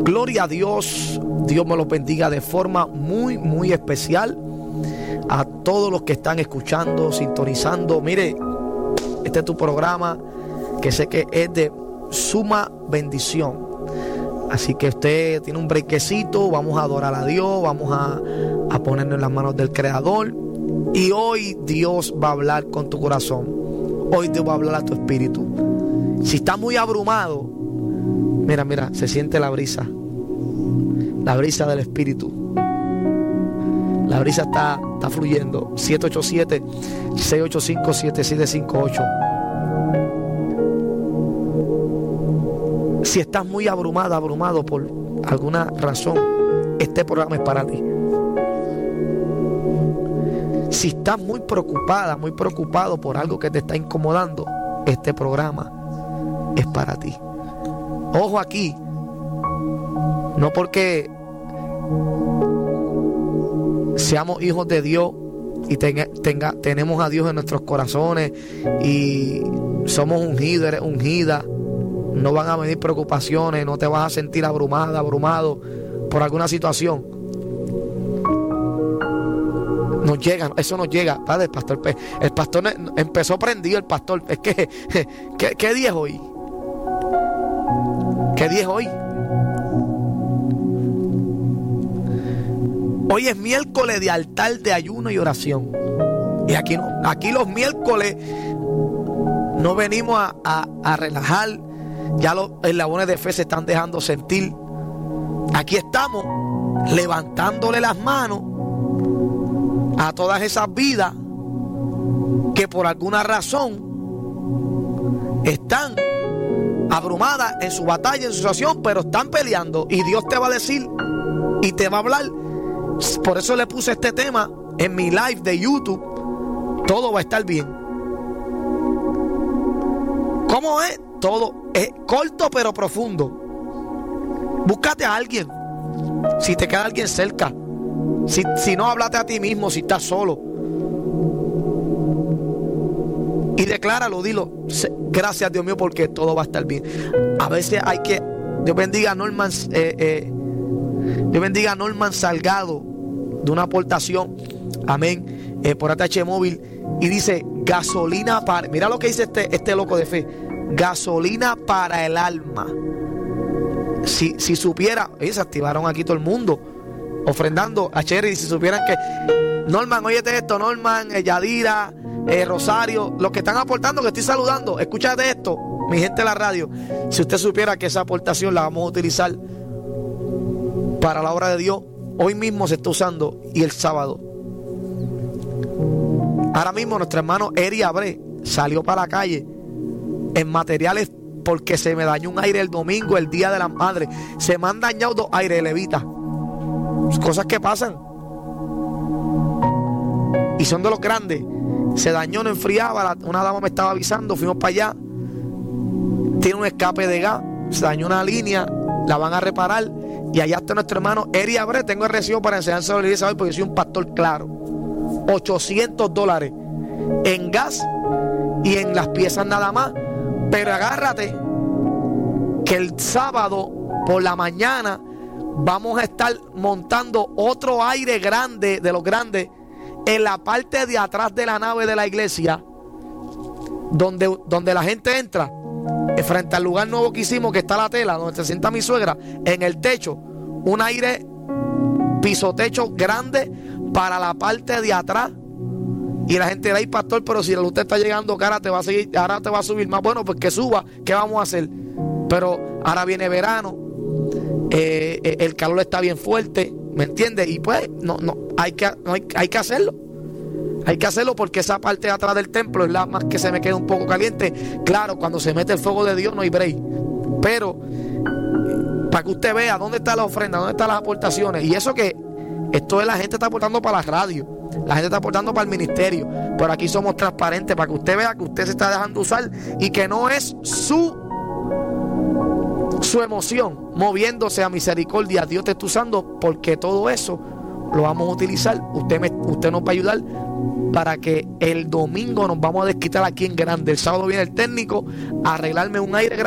Gloria a Dios. Dios me los bendiga de forma muy, muy especial. A todos los que están escuchando, sintonizando. Mire, este es tu programa que sé que es de suma bendición. Así que usted tiene un brequecito. Vamos a adorar a Dios. Vamos a ponernos en las manos del Creador. Y hoy Dios va a hablar con tu corazón. Hoy Dios va a hablar a tu espíritu. Si estás muy abrumado, mira, se siente la brisa. La brisa del espíritu. La brisa está fluyendo. 787-685-7758. Si estás muy abrumado por alguna razón, este programa es para ti. Si estás muy preocupado por algo que te está incomodando, este programa es para ti. Ojo aquí, no porque seamos hijos de Dios y tenemos a Dios en nuestros corazones y somos ungidos, eres ungida, no van a venir preocupaciones, no te vas a sentir abrumado por alguna situación. Eso nos llega, padre. El pastor empezó prendido, el pastor. Es que, ¿qué día es hoy? ¿Qué día es hoy? Hoy es miércoles de altar de ayuno y oración. Y aquí los miércoles no venimos a relajar. Ya los eslabones de fe se están dejando sentir. Aquí estamos levantándole las manos a todas esas vidas que por alguna razón están abrumadas en su batalla, en su situación, pero están peleando, y Dios te va a decir y te va a hablar. Por eso le puse este tema en mi live de YouTube. Todo va a estar bien. ¿Cómo es? Todo es corto pero profundo. Búscate a alguien, si te queda alguien cerca. Si no, háblate a ti mismo si estás solo. Y decláralo, dilo. Gracias, Dios mío, porque todo va a estar bien. A veces hay que... Dios bendiga a Norman Salgado, de una aportación, amén, por ATH Móvil. Y dice, gasolina para... Mira lo que dice este loco de fe. Gasolina para el alma. Si supiera... Se activaron aquí todo el mundo ofrendando a Cherry. Si supieran que Norman, óyete esto, Norman, Yadira, Rosario, los que están aportando, que estoy saludando, escúchate esto, mi gente de la radio. Si usted supiera que esa aportación la vamos a utilizar para la obra de Dios, hoy mismo se está usando, y el sábado. Ahora mismo nuestro hermano Eri Abré salió para la calle en materiales porque se me dañó un aire el domingo, el día de las madres. Se me han dañado 2 aires levitas. Cosas que pasan y son de los grandes. Se dañó, no enfriaba. Una dama me estaba avisando, fuimos para allá. Tiene un escape de gas, se dañó una línea, la van a reparar. Y allá está nuestro hermano Eri Abré. Tengo el recibo para enseñárselo a la iglesia hoy, porque soy un pastor claro. $800 en gas y en las piezas nada más. Pero agárrate que el sábado por la mañana vamos a estar montando otro aire grande, de los grandes, en la parte de atrás de la nave de la iglesia, donde la gente entra, frente al lugar nuevo que hicimos, que está la tela, donde se sienta mi suegra, en el techo, un aire pisotecho grande para la parte de atrás. Y la gente dirá, ay, pastor, pero si la luz te está llegando cara, te va a seguir, ahora te va a subir más. Bueno, pues que suba, ¿qué vamos a hacer? Pero ahora viene verano, el calor está bien fuerte, ¿me entiendes? Y pues hay que hacerlo. Hay que hacerlo, porque esa parte de atrás del templo es la más que se me queda un poco caliente. Claro, cuando se mete el fuego de Dios no hay break. Pero para que usted vea dónde está la ofrenda, dónde están las aportaciones. Y eso que esto es, la gente está aportando para la radio, la gente está aportando para el ministerio. Pero aquí somos transparentes, para que usted vea que usted se está dejando usar y que no es su emoción moviéndose a misericordia. Dios te está usando, porque todo eso lo vamos a utilizar. Usted nos va a ayudar para que el domingo nos vamos a desquitar aquí en grande. El sábado viene el técnico a arreglarme un aire